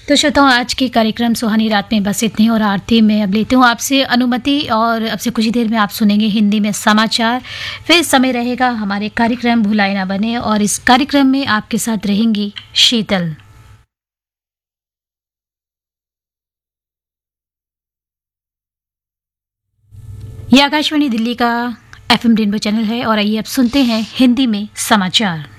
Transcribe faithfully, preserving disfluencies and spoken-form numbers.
तो श्रोताओं, आज के कार्यक्रम सुहानी रात में बस इतने, और आरती में अब लेती हूँ आपसे अनुमति, और अब से कुछ ही देर में आप सुनेंगे हिंदी में समाचार। फिर समय रहेगा हमारे कार्यक्रम भुलाए ना बने, और इस कार्यक्रम में आपके साथ रहेंगी शीतल। ये आकाशवाणी दिल्ली का एफ एम रेनबो चैनल है, और आइए अब सुनते हैं हिंदी में समाचार।